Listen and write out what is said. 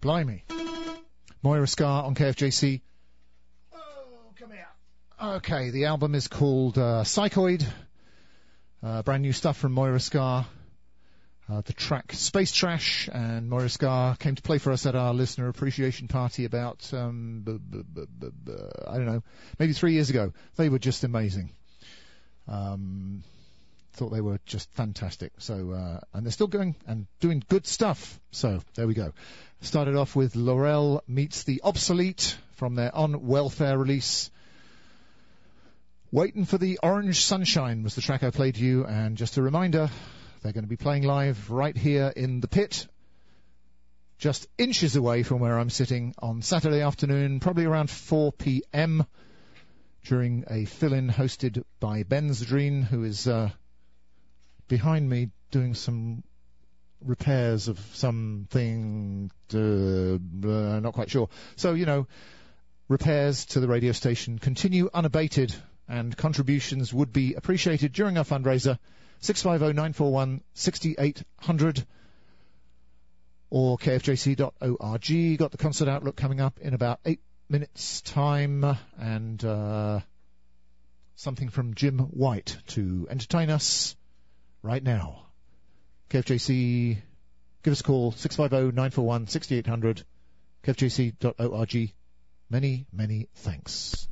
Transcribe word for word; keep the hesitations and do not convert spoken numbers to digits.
Blimey. Moira Scar on K F J C. Oh, come here. Okay, the album is called uh, Psychoid. Uh, brand new stuff from Moira Scar. Uh, the track Space Trash, and Moira Scar came to play for us at our listener appreciation party about, um, b- b- b- b- b- I don't know, maybe three years ago. They were just amazing. Um, thought they were just fantastic. So, uh, and they're still going and doing good stuff. So, there we go. Started off with Laurel Meets the Obsolete from their On Welfare release. Waiting for the Orange Sunshine was the track I played you, and just a reminder, they're going to be playing live right here in the pit, just inches away from where I'm sitting on Saturday afternoon, probably around four p.m, during a fill-in hosted by Ben Zadreen, who is uh, behind me doing some repairs of something, uh, uh, not quite sure. So, you know, repairs to the radio station continue unabated, and contributions would be appreciated during our fundraiser. six five zero, nine four one, six eight zero zero or k f j c dot org. Got the concert outlook coming up in about eight minutes' time, and uh, something from Jim White to entertain us right now. K F J C, give us a call, six five zero, nine four one, six eight zero zero, k f j c dot org. Many, many thanks.